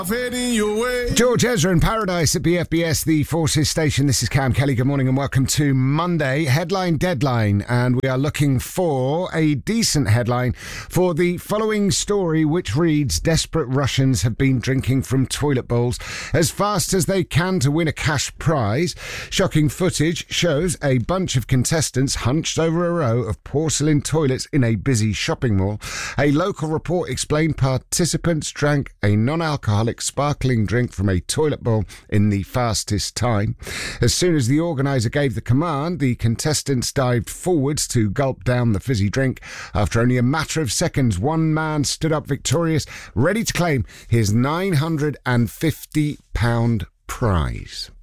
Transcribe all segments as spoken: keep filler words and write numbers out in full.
George Ezra in Paradise at B F B S, the Forces Station. This is Cam Kelly. Good morning and welcome to Monday, Headline Deadline. And we are looking for a decent headline for the following story, which reads, desperate Russians have been drinking from toilet bowls as fast as they can to win a cash prize. Shocking footage shows a bunch of contestants hunched over a row of porcelain toilets in a busy shopping mall. A local report explained participants drank a non-alcoholic sparkling drink from a toilet bowl in the fastest time. As soon as the organiser gave the command, the contestants dived forwards to gulp down the fizzy drink. After only a matter of seconds, one man stood up victorious, ready to claim his nine hundred fifty pounds prize.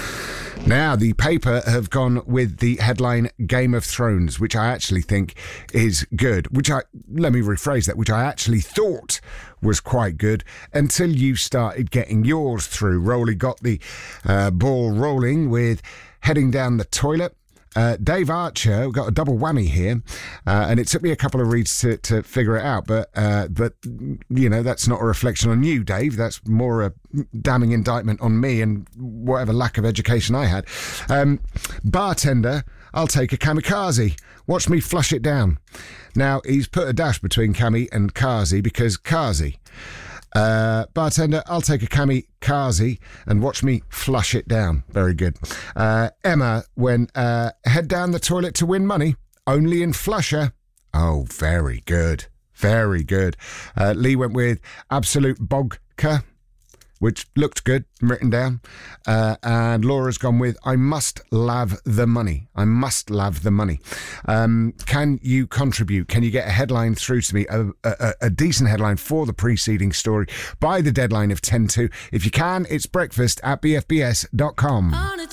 Now, the paper have gone with the headline Game of Thrones, which I actually think is good, which I, let me rephrase that, which I actually thought was quite good until you started getting yours through. Rowley got the uh, ball rolling with heading down the toilet. Uh, Dave Archer got a double whammy here, uh, and it took me a couple of reads to, to figure it out. But, uh, but you know, that's not a reflection on you, Dave. That's more a damning indictment on me and whatever lack of education I had. Um, bartender, I'll take a kamikaze. Watch me flush it down. Now, he's put a dash between Kami and Kazi because Kazi. Uh, bartender, I'll take a kamikaze and watch me flush it down. Very good. Uh, Emma, when uh, head down the toilet to win money, only in flusher. Oh, very good. Very good. Uh, Lee went with absolute bogka, which looked good, written down. Uh, and Laura's gone with, I must lave the money. I must lave the money. Um, can you contribute? Can you get a headline through to me, a, a, a decent headline for the preceding story by the deadline of ten to? If you can, it's breakfast at b f b s dot com.